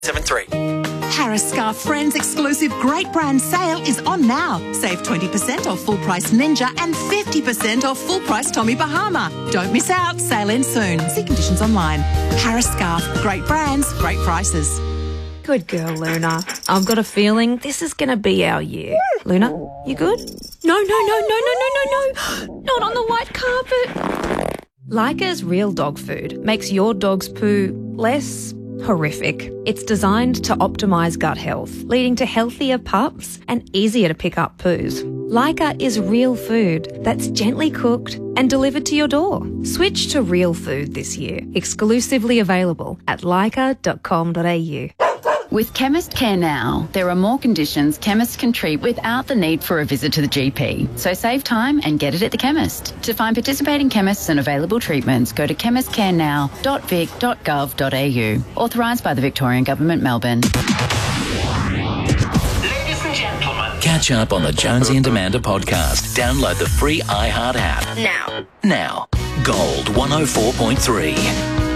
73. Harris Scarf Friends exclusive great brand sale is on now. Save 20% off full price Ninja and 50% off full price Tommy Bahama. Don't miss out. Sale ends soon. See conditions online. Harris Scarf. Great brands, great prices. Good girl, Luna. I've got a feeling this is going to be our year. Luna, you good? No. Not on the white carpet. Leica's Real Dog Food makes your dog's poo less horrific. It's designed to optimise gut health, leading to healthier pups and easier to pick up poos. Leica is real food that's gently cooked and delivered to your door. Switch to real food this year. Exclusively available at leica.com.au. With Chemist Care Now, there are more conditions chemists can treat without the need for a visit to the GP. So save time and get it at the chemist. To find participating chemists and available treatments, go to chemistcarenow.vic.gov.au. Authorised by the Victorian Government, Melbourne. Ladies and gentlemen. Catch up on the Jonesy and Amanda podcast. Download the free iHeart app. Now. Gold 104.3.